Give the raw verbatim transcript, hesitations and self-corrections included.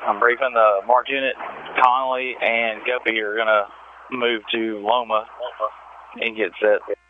I'm briefing the Mark unit. Connolly and Guppy are going to move to Loma and get set.